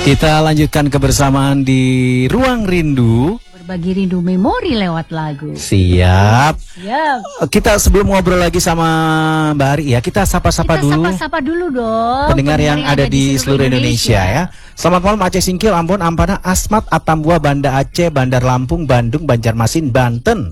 Kita lanjutkan kebersamaan di Ruang Rindu. Berbagi rindu memori lewat lagu. Siap. Siap. Kita sebelum ngobrol lagi sama Mbak Ari ya, kita sapa-sapa dulu. Sapa-sapa dulu dong. Pendengar yang ada di seluruh Indonesia ya. Selamat malam Aceh Singkil, Ambon, Ampana, Asmat, Atambua, Banda Aceh, Bandar Lampung, Bandung, Banjarmasin, Banten.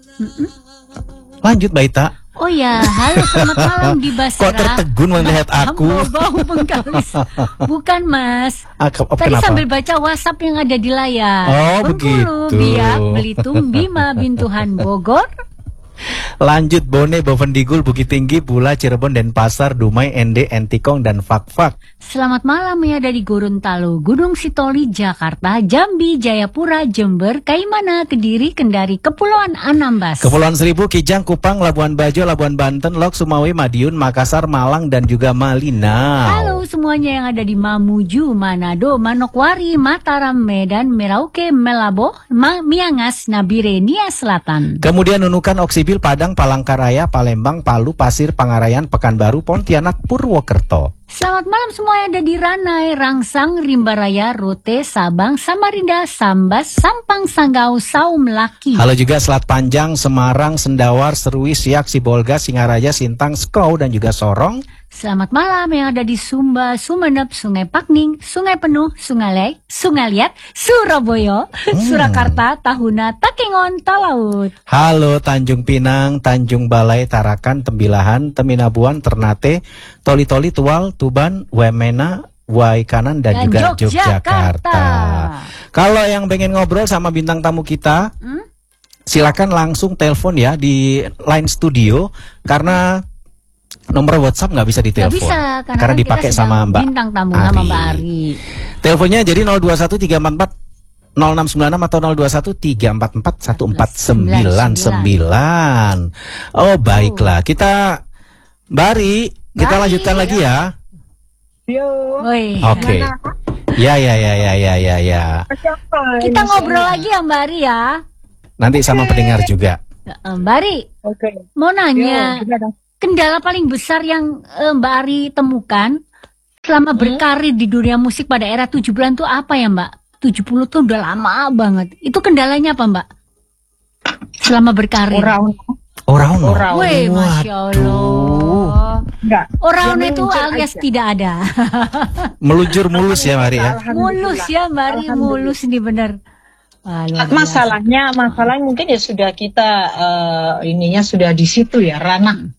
Lanjut Baita. Oh ya, halo selamat malam di Basra. Kok tertegun melihat aku? Bau Bengkalis. Bukan Mas. Tadi Kenapa? sambil baca WhatsApp yang ada di layar. Oh Bengkulu, begitu. Biak, Belitung, Bima, Bintuhan, Bogor. Lanjut Bone, Bovendigul, Bukit Tinggi, Pula, Cirebon, Denpasar, Dumai, Ende, Entikong, dan Fakfak. Selamat malam ya dari Gorontalo, Gunung Sitoli, Jakarta, Jambi, Jayapura, Jember, Kaimana, Kediri, Kendari, Kepulauan Anambas. Kepulauan Seribu, Kijang, Kupang, Labuan Bajo, Labuan Banten, Lok, Sumawe, Madiun, Makassar, Malang, dan juga Malinau. Halo semuanya yang ada di Mamuju, Manado, Manokwari, Mataram, Medan, Merauke, Melabo, Miangas, Nabire, Nia Selatan. Kemudian Nunukan, Oksibil, Padang, Palangkaraya, Palembang, Palu, Pasir, Pangarayan, Pekanbaru, Pontianak, Purwokerto. Selamat malam semua yang ada di Ranai, Rangsang, Rimbaraya, Rote, Sabang, Samarinda, Sambas, Sampang, Sanggau, Saum, Laki. Halo juga Selat Panjang, Semarang, Sendawar, Serui, Siak, Sibolga, Singaraja, Sintang, Skou, dan juga Sorong. Selamat malam yang ada di Sumba, Sumeneb, Sungai Pakning, Sungai Penuh, Sungai Liat, Surabaya, Surakarta, Tahuna, Takengon, Talaut. Halo Tanjung Pinang, Tanjung Balai, Tarakan, Tembilahan, Teminabuan, Ternate, Toli-Toli, Tual, Tuban, Wemena, Waikanan, dan juga Yogyakarta. Kalau yang pengen ngobrol sama bintang tamu kita, silakan langsung telepon ya di line studio, karena nomor WhatsApp nggak bisa ditelepon. Nggak bisa, karena dipakai sama Mbak bintang tamu Ari. sama Mbak Ari. Teleponnya jadi 021344 0696 atau 0213441499. Oh baiklah, kita Mbak Ari, kita lanjutkan lagi ya. Oke. Ya. Kita ngobrol lagi ya Mbak Ari ya. Nanti sama pendengar juga. Mbak Ari, mau nanya, kendala paling besar yang Mbak Ari temukan selama berkarir di dunia musik pada era 70-an itu apa ya Mbak? 70 tuh udah lama banget. Itu kendalanya apa Mbak? Selama berkarir. Orang. Wih, Masya Allah. Orang itu alias aja. Tidak ada. Meluncur mulus ya Mari ya. Mulus ya Mari, mulus ini bener. Masalahnya mungkin ya sudah kita ininya sudah di situ ya, ranah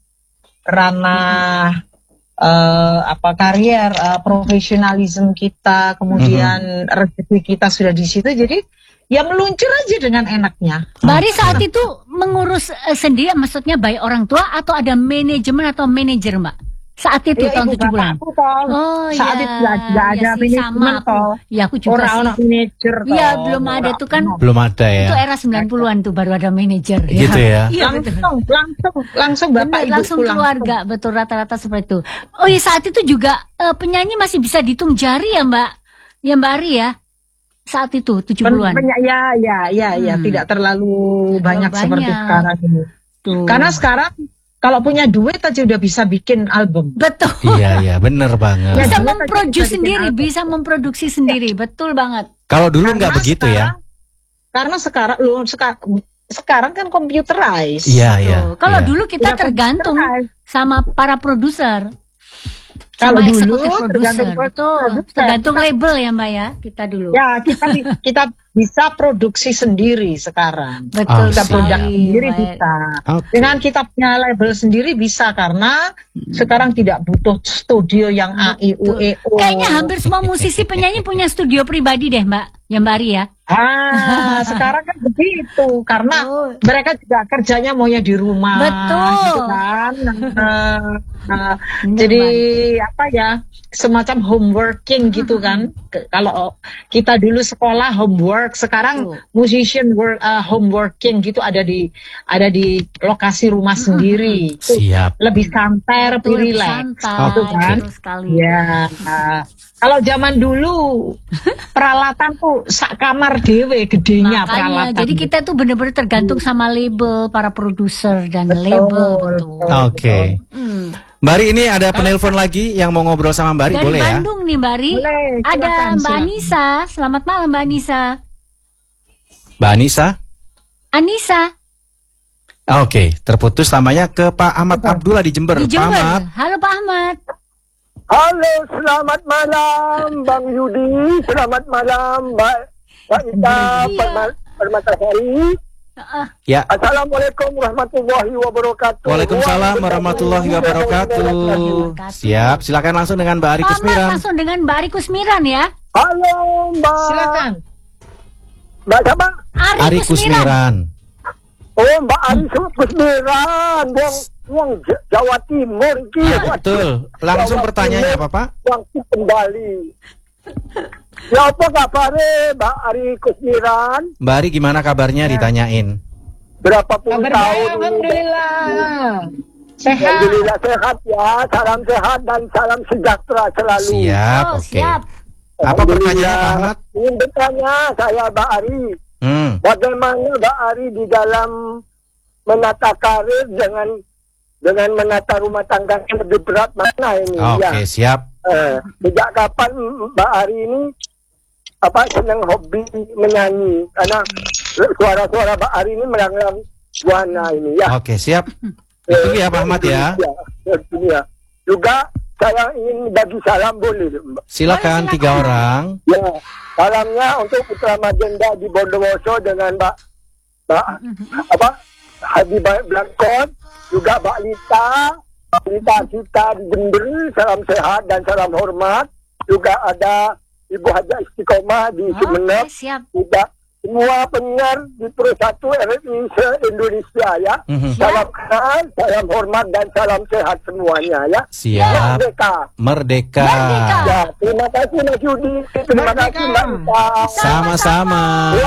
karier, profesionalisme kita, kemudian rezeki kita sudah di situ, jadi ya meluncur aja dengan enaknya. Bari saat itu mengurus sendiri, maksudnya baik orang tua atau ada manajemen atau manajer Mbak? Saat itu ya, tahun 70-an. Saat itu nggak ada manajemen toh. Ya aku juga orang manajer toh. Iya belum ada tuh kan. Belum ada ya. Itu era 90-an tuh baru ada manajer. Gitu ya. Iya langsung bapak ibu langsung keluarga, betul rata-rata seperti itu. Oh iya saat itu juga penyanyi masih bisa dihitung jari ya Mbak? Ya Mbak Ari ya? Saat itu 70-an. Ya, tidak terlalu banyak seperti sekarang ini. Tuh. Karena sekarang kalau punya duit aja udah bisa bikin album. Betul. Iya, bener banget. Bisa memproduksi sendiri, bisa memproduksi sendiri, betul banget. Kalau dulu nggak begitu ya? Karena sekarang kan computerized. Iya. Kalau dulu kita tergantung sama para produser. Kalau dulu tergantung label ya Mbak ya, kita dulu. Ya, kita bisa produksi sendiri sekarang. Betul. Kita produk sendiri bisa. Dengan kita punya label sendiri bisa, karena sekarang tidak butuh studio yang A I U E O. Kayaknya hampir semua musisi penyanyi punya studio pribadi deh Mbak, ya Mbak Ari ya. Sekarang kan begitu, karena mereka juga kerjanya maunya di rumah. Betul. Gitu kan. Jadi apa ya, semacam homeworking gitu kan. Kalau kita dulu sekolah homework, sekarang musician homeworking gitu ada di lokasi rumah sendiri. Siap. Lebih santai, lebih relax. Gitu kan. Ya. Kalau zaman dulu peralatan tuh sak kamar dewe gedenya. Makanya, peralatan. Jadi kita tuh benar-benar tergantung sama label, para produser dan label. Oke. Mbak Ari, ini ada penelpon lagi yang mau ngobrol sama Mbak Ari, dari boleh ya? Bandung nih Mbak Ari. Boleh, Ada silakan, Mbak silakan. Anissa. Selamat malam Mbak Anissa. Mbak Anissa? Anissa Oke, terputus namanya ke Pak Ahmad Abdullah di Jember. di Pak Jember. Ahmad. Halo Pak Ahmad. Halo, selamat malam Bang Yudi, selamat malam Mbak Ita Iya. Permatasari. Ya. Assalamualaikum warahmatullahi wabarakatuh. Waalaikumsalam warahmatullahi wabarakatuh. Siap, silakan langsung dengan Mbak Ari Pak Ahmad Kusmiran. langsung dengan Mbak Ari Kusmiran ya. Halo Mbak. Silakan. Mbak siapa? Ari Kusmiran. Oh Mbak Ari Kusmiran, Wong Jawa Timur iki. Betul. Langsung pertanyaannya apa, Pak? Waktu kembali. Ya apa kabarnya Mbak Ari Kusmiran? Mbak Ari gimana kabarnya ditanyain? Berapa puluh Kabar tahun? baik, alhamdulillah. Sehat. Alhamdulillah sehat ya, salam sehat dan salam sejahtera selalu. Siap, Oh, oke. siap. Apa pertanyaannya, Pak Ahmad? Ingin bertanya saya Mbak Ari, bagaimana Mbak Ari di dalam menata karir dengan menata rumah tangga yang lebih berat mana ini? Oke, siap. Sejak kapan Mbak Ari ini senang hobi menyanyi? Karena suara-suara Mbak Ari ini melanglang buana ini ya. Oke, siap. Itu ya Pak Ahmad ya. Ya. Juga saya ingin bagi salam boleh Mbak? Silakan 3 orang. Ya, salamnya untuk Putra Magenda di Bondowoso dengan Mbak Habibah Blankon, juga Mbak Lita kita di Jember, salam sehat dan salam hormat. Juga ada Ibu Haja Istiqomah di Sumeneb. Siap. Juga semua penyiar di Pro 1 RRI se-Indonesia ya. Salam kenal, salam hormat dan salam sehat semuanya ya. Siap. Merdeka. Merdeka. Ya, terima kasih Mas Yudi. Terima kasih Mbak Ita. Sama-sama.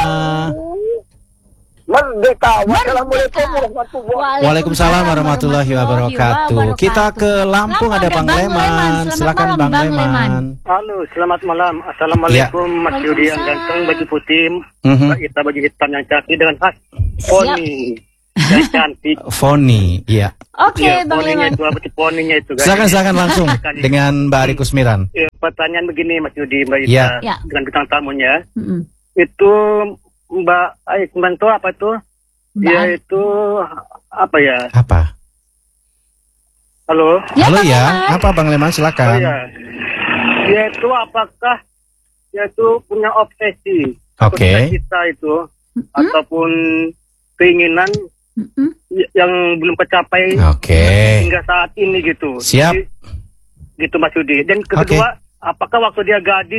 Merdeka. Wassalamualaikum warahmatullahi Waalaikumsalam warahmatullahi wabarakatuh. Kita ke Lampung, ada Bang Leman. Silakan Bang Leman. Halo, selamat malam. Assalamualaikum Mas Yudi yang ganteng, baju putih, Mbak Ita baju hitam yang cantik dengan khas poni yang cantik. Foni, iya. Oke, Bang Poninya Leman. itu apa sih poninya itu? Silakan langsung dengan Mbak Ari Kusmiran. Pertanyaan begini Mas Yudi, Mbak Ya. Ita dengan bintang tamunya. Itu Mbak Kusmiran itu apa tuh? Dia itu apa ya? Apa? Halo. Halo ya, apa Bang Leman, silakan. Oh ya. Dia itu apakah dia itu punya obsesi? Oke. Kita itu ataupun keinginan yang belum tercapai hingga saat ini gitu. Siap. Jadi, gitu Mas Yudi. Dan kedua, apakah waktu dia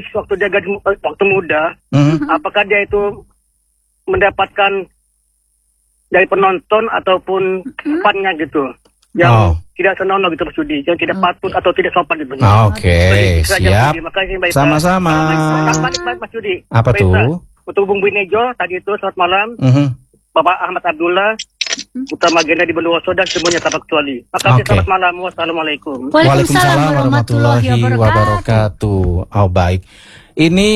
waktu muda, apakah dia itu mendapatkan dari penonton ataupun fannya gitu yang tidak senonoh gitu Mas Yudi, yang tidak patut atau tidak sopan gitu. Oke, siap. Sama-sama. Mas Yudi. Apa tuh? Untuk Bung Binejo tadi itu selamat malam. Bapak Ahmad Abdullah, Putra Magenda di Bondowoso dan semuanya tanpa kecuali. Makasih, selamat malam. Wassalamualaikum. Waalaikumsalam warahmatullahi wabarakatuh. Oh, baik. Ini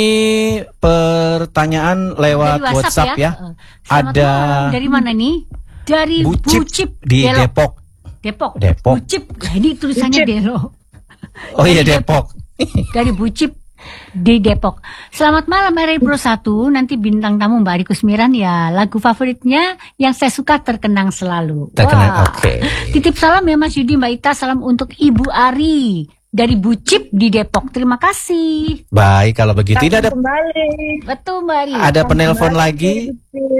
pertanyaan lewat Dari WhatsApp ya. Ada dari mana nih? Dari Bucip di Depok. Depok. Bucip. Ini tulisannya Delo. Oh iya, Depok. Dari Bucip di Depok. Selamat malam RRI Pro 1. Nanti bintang tamu Mbak Ari Kusmiran ya. Lagu favoritnya yang saya suka Terkenang Selalu. Terkenang, oke. Titip salam ya Mas Yudi, Mbak Ita. Salam untuk Ibu Ari dari Bucip di Depok. Terima kasih. Baik, kalau begitu ini ada Betul Mbak Ari. ada penelpon lagi.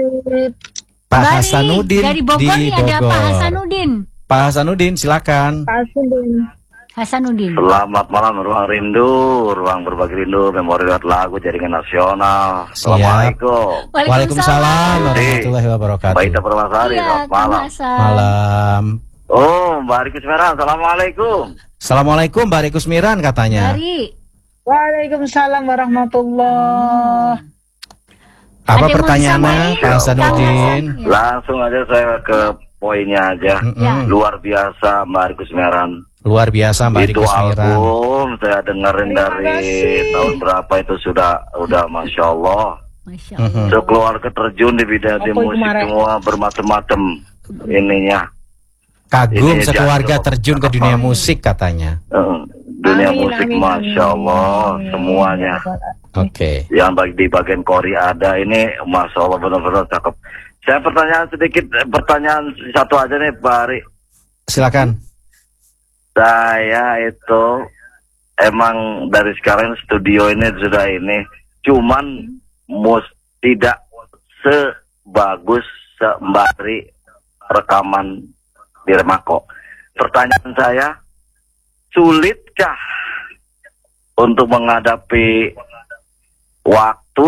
Pak Hasanuddin dari Bogor nih, ada Pak Hasanuddin. Pak Hasanuddin, silakan. Hasanuddin. Selamat malam, ruang rindu, ruang berbagi rindu, memori lewat lagu jaringan nasional. Assalamualaikum. Waalaikumsalam warahmatullahi wabarakatuh. Mbak Ita Permasari, selamat malam. Malam. Oh, Mbak Ari Kusmiran, assalamualaikum. Assalamualaikum Mbak Ari Kusmiran katanya. Waalaikumsalam warahmatullahi. Apa pertanyaannya Pak Hasanuddin? Langsung aja saya ke poinnya aja. Luar biasa Mbak Ari Kusmiran. Luar biasa Mbak Ari Kusmiran. Itu album saya dengerin dari tahun berapa itu sudah Masya Allah. Sekeluarga terjun di bidang di musik semua bermacam-macam ininya. Kagum sekeluarga terjun ke dunia musik katanya. Dunia musik, Masya Allah, semuanya. Oke. Yang di bagian kori ada ini, Masya Allah, benar-benar cakep. Saya pertanyaan satu aja nih, Pak Ari. Silakan. Saya itu emang dari sekarang studio ini sudah ini, cuman tidak sebagus sembari rekaman di Remako. Pertanyaan saya, sulitkah untuk menghadapi waktu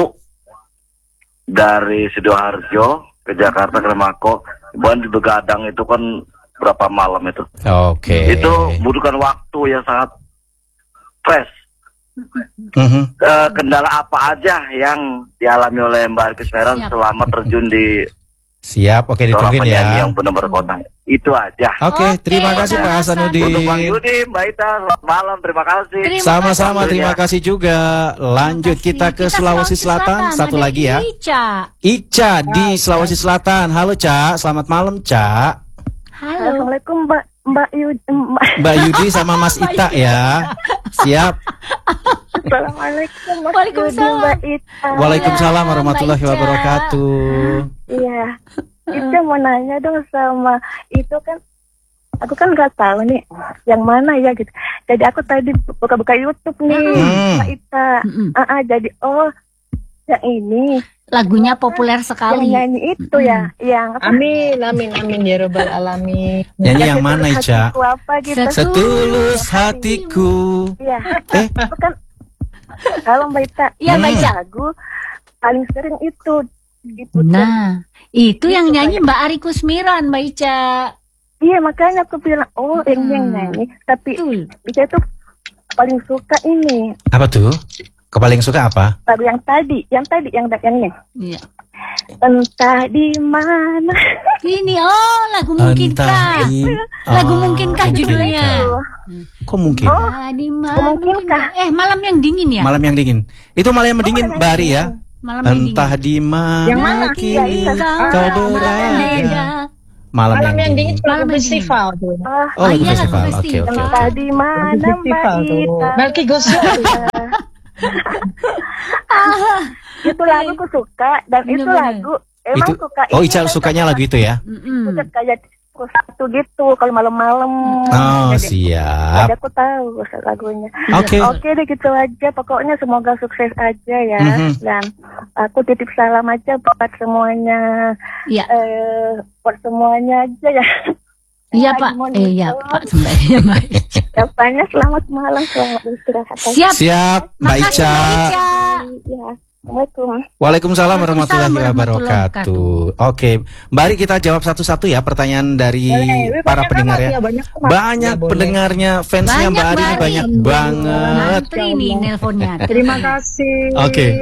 dari Sidoarjo ke Jakarta ke Remako? Bukan di Begadang itu kan berapa malam itu? Oke. Itu butuhkan waktu yang sangat fresh. Kendala apa aja yang dialami oleh Mbak Ari Kusmeran selama terjun di Siap, oke, ditungguin ya. Yang benar-benar kota. Itu aja. Oke, terima kasih Pak Hasanuddin. Untuk Bang Yudi, Mbak Ita, selamat malam, terima kasih. Sama-sama, terima kasih juga. Lanjut kita ke Sulawesi Selatan. Satu lagi ya. Ica di Sulawesi Selatan. Halo Ca, selamat malam Ca. Halo. Assalamualaikum Mbak Yudi sama Mas Ita ya. Siap. Assalamualaikum Waalaikumsalam. Waalaikumsalam warahmatullahi wabarakatuh. Iya. Itu mau nanya dong sama itu kan, aku kan nggak tahu nih yang mana ya gitu. Jadi aku tadi buka-buka YouTube nih, Mbak Ita. Jadi yang ini lagunya populer sekali. Yang nyanyi itu ya, yang amin ya robbal alamin. Nyanyi yang mana Ica? Gitu. Setulus hatiku. Iya. Bukan. Kalau Mbak Ita, lagu paling sering itu. Gitu, nah, itu yang nyanyi Mbak Ari Kusmiran, Mbak Ica. Iya, makanya aku bilang, yang nyanyi. Tapi Ica tuh paling suka ini. Apa tuh? Paling suka apa? Lagu yang tadi ini. Iya. Entah di mana. Ini lagu Mungkinkah. Lagu Mungkinkah judulnya. Kok mungkin? Di mana? Mungkinkah. Malam yang dingin ya? Malam yang dingin. Itu malam yang dingin Mbak Ari ya? Entah di mana kini kau berada. Malam yang dingin lagu festival tuh. Lagu festival. Oke. Entah di mana Mbak Ita. Melki Gosio. Itu lagu aku suka dan itu lagu emang suka. Oh, Ica sukanya lagu itu ya? Suka kayak satu gitu kalau malam-malam. Siap. Jadi aku tahu lagunya. Oke deh gitu aja. Pokoknya semoga sukses aja ya. Dan aku titip salam aja buat semuanya. Iya. Buat semuanya aja ya. Iya Pak. Iya Pak. Jawabannya selamat malam, selamat istirahat. Siap, Mbak Ica. Ya. Assalamualaikum. Waalaikumsalam warahmatullahi wabarakatuh. Oke, Mbak Ari, kita jawab satu-satu ya pertanyaan dari para pendengar ya. Banyak pendengarnya, fansnya Mbak Ari banyak banget. Ini nelponnya. Terima kasih.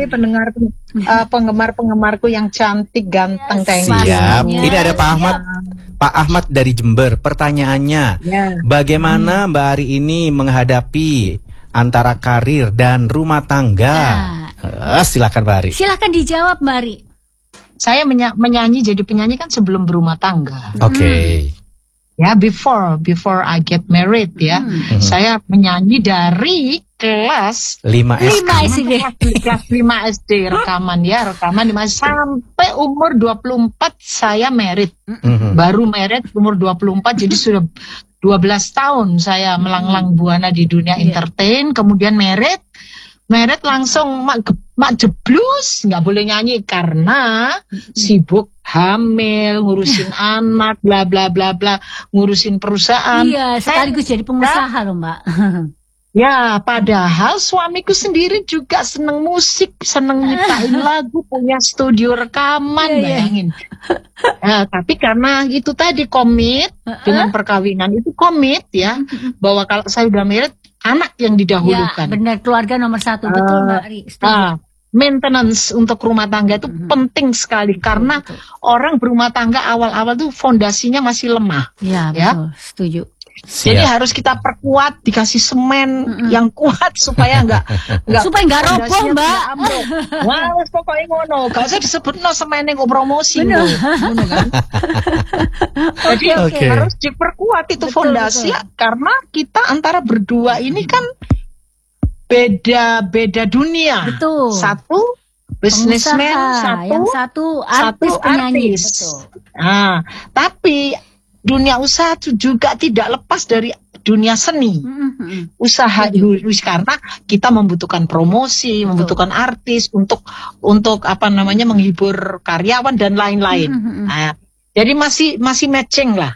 Penggemar-penggemarku yang cantik, ganteng kayak Siap. Ini ada Pak Ahmad. Pak Ahmad dari Jember. Pertanyaannya, bagaimana Mbak Ari ini menghadapi antara karir dan rumah tangga? Silakan Mbak Ari. Silakan dijawab Mbak Ari. Saya menyanyi jadi penyanyi kan sebelum berumah tangga. Oke. Ya, before I get married ya. Saya menyanyi dari kelas 5 SD. Kelas 5 SD rekaman sampai umur 24 saya married. Baru married umur 24, jadi sudah 12 tahun saya melanglang buana di dunia entertain, kemudian married langsung mak jeblus, nggak boleh nyanyi karena sibuk hamil, ngurusin anak, bla bla bla bla, ngurusin perusahaan. Iya, sekaligus jadi pengusaha loh Mbak. Ya, padahal suamiku sendiri juga seneng musik, seneng nyiptain lagu, punya studio rekaman, bayangin. Tapi karena itu tadi komit dengan perkawinan itu ya, bahwa kalau saya udah married, anak yang didahulukan. Ya, benar, keluarga nomor 1, betul Mbak Ari. Maintenance untuk rumah tangga itu penting sekali karena orang berumah tangga awal-awal tuh fondasinya masih lemah. Ya, betul, setuju. Jadi harus kita perkuat, dikasih semen yang kuat supaya nggak roboh, Mbak. Wah, pokoknya ngono. Gak usah disebut semen yang promosi ngono kan. Jadi harus diperkuat itu fondasi karena kita antara berdua ini kan beda dunia. Betul. Satu businessman, yang satu artis penyanyi. Betul. Nah, tapi dunia usaha itu juga tidak lepas dari dunia seni. Usaha karena kita membutuhkan promosi, membutuhkan artis untuk menghibur karyawan dan lain-lain. Nah, jadi masih matching lah.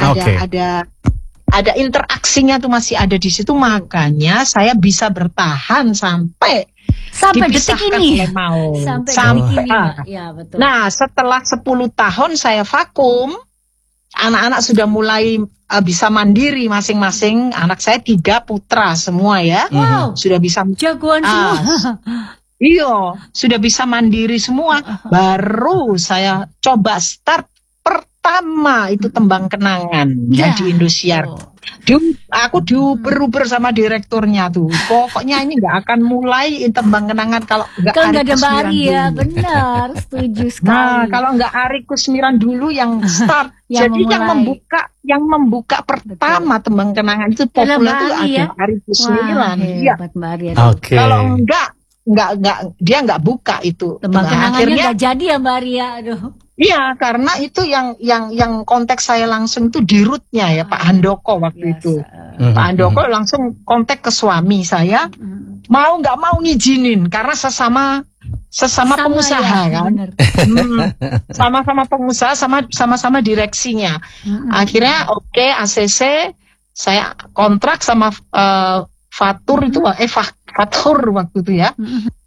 Ada interaksinya tuh masih ada di situ, makanya saya bisa bertahan sampai detik ini. Sampai ya, betul. Nah, setelah 10 tahun saya vakum, anak-anak sudah mulai bisa mandiri masing-masing. Anak saya 3 putra semua ya. Wow. Sudah bisa jagoan semua. Iya, sudah bisa mandiri semua. Baru saya coba start pertama itu Tembang Kenangan di Indosiar. Aku diuber-uber sama direkturnya tuh. Pokoknya ini nggak akan mulai Tembang Kenangan kalau nggak ada Mbak Ari ya. Benar, setuju sekali. Nah, kalau nggak Ari Kusmiran dulu yang start. Jadi yang membuka pertama Tembang Kenangan itu populer itu ada Ari Kusmiran. Iya. Kalau enggak dia nggak buka itu. Tembang Kenangannya nggak jadi ya Mbak Ari ya. Aduh. Iya, karena itu yang konteks saya langsung itu di rootnya ya Pak Handoko waktu itu. Pak Handoko langsung kontak ke suami saya, mau nggak mau ngizinin karena sesama pengusaha ya, kan. Sama-sama pengusaha, sama-sama direksinya. Akhirnya ACC saya kontrak sama Fatur itu Fatur waktu itu ya.